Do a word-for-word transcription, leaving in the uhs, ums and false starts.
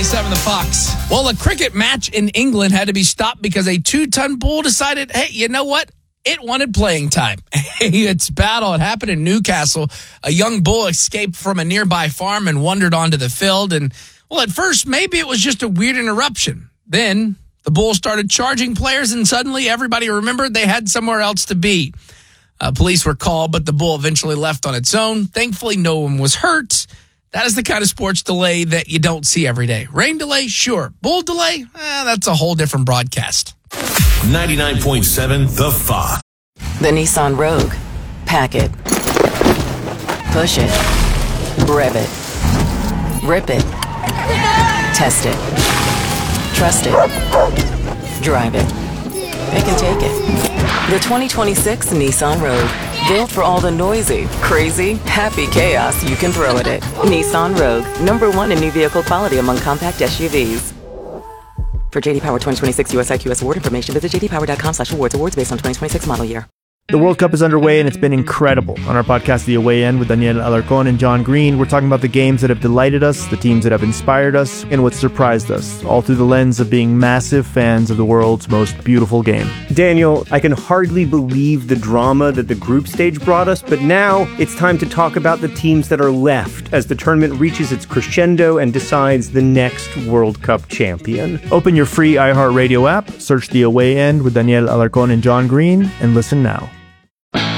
seven The Fox. Well, a cricket match in England had to be stopped because a two-ton bull decided, hey, you know what? It wanted playing time. It's battle. It happened in Newcastle. A young bull escaped from a nearby farm and wandered onto the field. And, well, at first, maybe it was just a weird interruption. Then the bull started charging players, and suddenly everybody remembered they had somewhere else to be. Uh, police were called, but the bull eventually left on its own. Thankfully, no one was hurt. That is the kind of sports delay that you don't see every day. Rain delay, sure. Bull delay, eh, that's a whole different broadcast. ninety-nine point seven The Fox. The Nissan Rogue. Pack it. Push it. Rev it. Rip it. Test it. Trust it. Drive it. Pick and take it. The twenty twenty-six Nissan Rogue. Built for all the noisy, crazy, happy chaos you can throw at it. Nissan Rogue. Number one in new vehicle quality among compact S U Vs. For J D Power twenty twenty-six U S I Q S award information, visit j d power dot com slash awards. Awards based on twenty twenty-six model year. The World Cup is underway, and it's been incredible. On our podcast, The Away End, with Daniel Alarcón and John Green, we're talking about the games that have delighted us, the teams that have inspired us, and what surprised us, all through the lens of being massive fans of the world's most beautiful game. Daniel, I can hardly believe the drama that the group stage brought us, but now it's time to talk about the teams that are left as the tournament reaches its crescendo and decides the next World Cup champion. Open your free iHeartRadio app, search The Away End with Daniel Alarcón and John Green, and listen now.